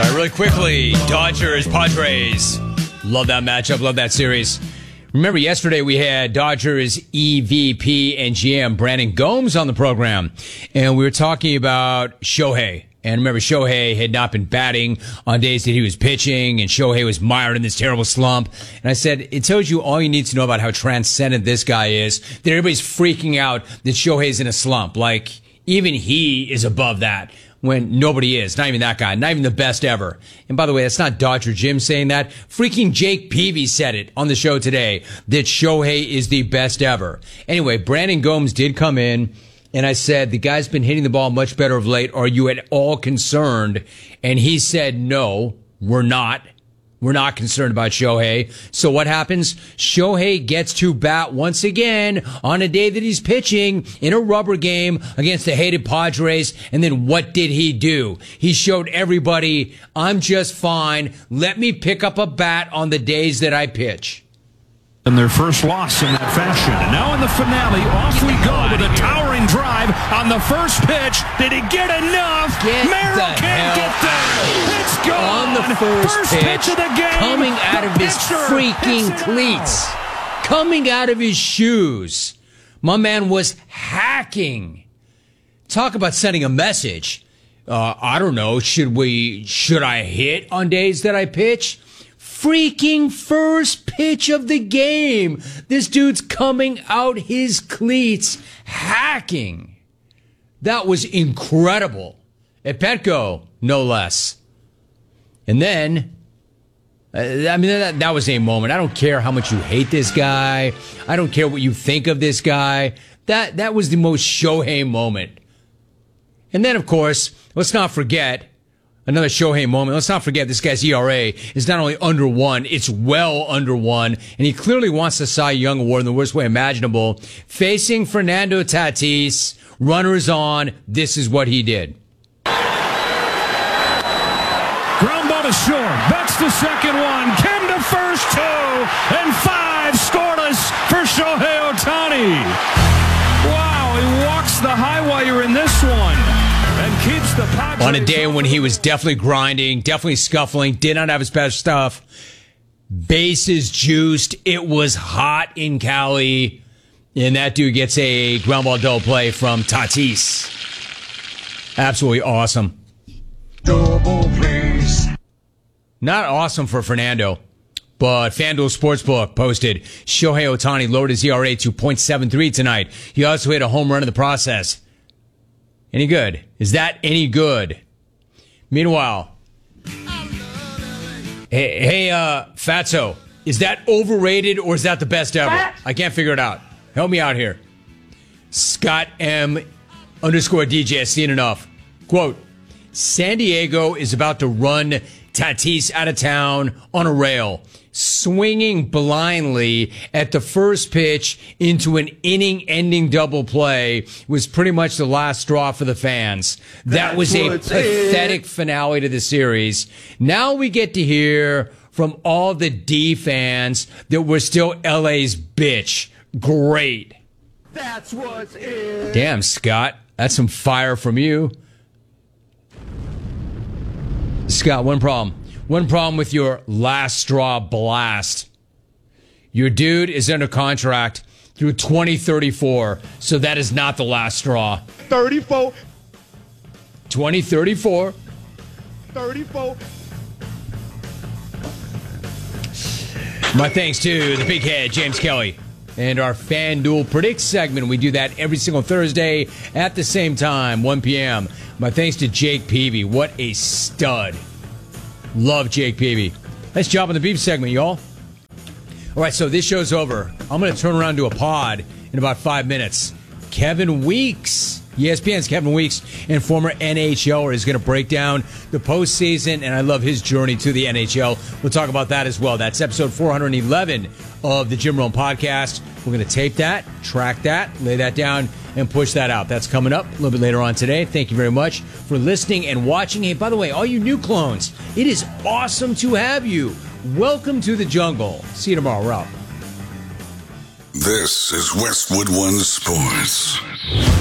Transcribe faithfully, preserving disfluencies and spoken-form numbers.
Really quickly, Dodgers, Padres. Love that matchup. Love that series. Remember, yesterday we had Dodgers E V P and G M Brandon Gomes on the program, and we were talking about Shohei. And remember, Shohei had not been batting on days that he was pitching, and Shohei was mired in this terrible slump. And I said, it tells you all you need to know about how transcendent this guy is, that everybody's freaking out that Shohei's in a slump. Like, even he is above that. When nobody is. Not even that guy. Not even the best ever. And by the way, that's not Dodger Jim saying that. Freaking Jake Peavy said it on the show today, that Shohei is the best ever. Anyway, Brandon Gomes did come in, and I said, the guy's been hitting the ball much better of late. Are you at all concerned? And he said, no, we're not. We're not concerned about Shohei. So what happens? Shohei gets to bat once again on a day that he's pitching in a rubber game against the hated Padres. And then what did he do? He showed everybody, I'm just fine. Let me pick up a bat on the days that I pitch. And their first loss in that fashion. And now in the finale, off we go with a towering drive on the first pitch. Did he get enough? Get Merrill the can't hell get there. It's gone. On the first, first pitch, pitch of the game, coming out of his freaking cleats, coming out of his shoes. My man was hacking. Talk about sending a message. Uh, I don't know. Should we, should I hit on days that I pitch? Freaking first pitch of the game. This dude's coming out his cleats, hacking. That was incredible. At Petco, no less. And then, uh, I mean, that, that was a moment. I don't care how much you hate this guy. I don't care what you think of this guy. That, that was the most Shohei moment. And then, of course, let's not forget, another Shohei moment. Let's not forget this guy's E R A is not only under one, it's well under one. And he clearly wants the Cy Young Award in the worst way imaginable. Facing Fernando Tatis, runners on, this is what he did. Ground ball to short. That's the second one. Ken to first two. And five scoreless for Shohei Ohtani. Wow, he walks the high wire in this one. And keeps the Padres on a day when he was definitely grinding, definitely scuffling, did not have his best stuff. Bases juiced. It was hot in Cali. And that dude gets a ground ball double play from Tatis. Absolutely awesome. Double plays. Not awesome for Fernando, but FanDuel Sportsbook posted Shohei Ohtani lowered his E R A to point seven three tonight. He also hit a home run in the process. Any good? Is that any good? Meanwhile, hey, hey, uh, Fatso, is that overrated or is that the best ever? I can't figure it out. Help me out here. Scott M underscore D J has seen enough. Quote, San Diego is about to run Tatis out of town on a rail, swinging blindly at the first pitch into an inning-ending double play was pretty much the last straw for the fans. That was a pathetic finale to the series. Now we get to hear from all the D fans that we're still L A's bitch. Great. That's what's in. Damn, Scott. That's some fire from you. Scott, one problem. One problem with your last straw blast. Your dude is under contract through twenty thirty-four, so that is not the last straw. thirty-four. twenty thirty-four. thirty-four. My thanks to the big head, James Kelly, and our FanDuel Predict segment. We do that every single Thursday at the same time, one p.m. My thanks to Jake Peavy. What a stud. Love Jake Peavy. Nice job on the beef segment, y'all. All right, so this show's over. I'm going to turn around to a pod in about five minutes. Kevin Weeks, E S P N's Kevin Weeks, and former N H L er is going to break down the postseason, and I love his journey to the N H L. We'll talk about that as well. That's episode four eleven of the Jim Rome Podcast. We're going to tape that, track that, lay that down, and push that out. That's coming up a little bit later on today. Thank you very much for listening and watching. Hey, by the way, all you new clones, it is awesome to have you. Welcome to the jungle. See you tomorrow. We're out. This is Westwood One Sports.